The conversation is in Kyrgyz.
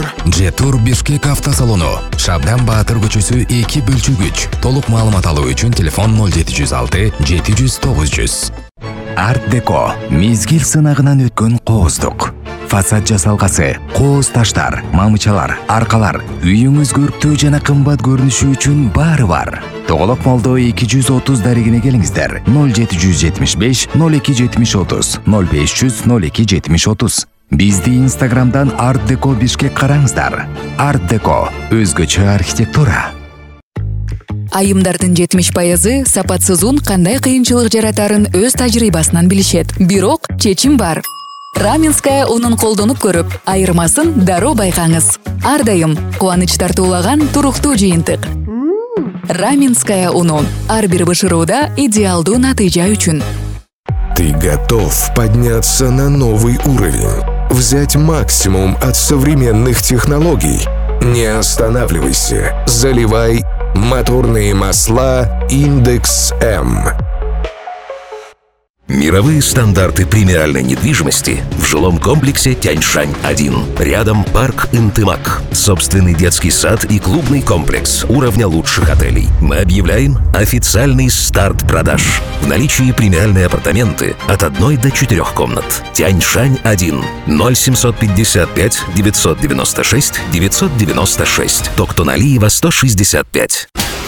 Жетур Бишкек автосалону. Шабдан Баатыр көчөсү 2 бөлчүгүч. Толук маалымат алуу үчүн телефон 0706 700 900. Арт Деко мезгил сынагынан өткөн кооздук. Фасад жасалгасы, кооз таштар, мамычалар, аркалар, үйүңүз көрктүү жана кымбат көрүнүшү үчүн баары бар. Тоголок молдо 230 дарегине келиңиздер. 0775 02 70 30 0500 02 70 30. Бизди Инстаграмдан Арт Деко Бишкек караңыздар. Арт Деко өзгөчө архитектура. Айымдардын 70% сапатсыз ун кандай кыйынчылык жаратарын өз тажрыйбасынан билишет. Бирок чечим бар. Раменская унун колдонуп көрүп, айырмасын дароо байкаңыз. Ар дайым кубаныч тартуулаган туруктуу жыйынтык. Раменская унун ар бир бышырууда идеалдуу натыйжа үчүн. Ты готов подняться на новый уровень? Взять максимум от современных технологий? Не останавливайся. Заливай моторные масла Индекс М. Мировые стандарты премиальной недвижимости в жилом комплексе Тяньшань-1. Рядом парк Интымак. Собственный детский сад и клубный комплекс уровня лучших отелей. Мы объявляем официальный старт продаж. В наличии премиальные апартаменты от 1 до 4 комнат. Тяньшань-1. 0755 996 996. Токтоналиева 165.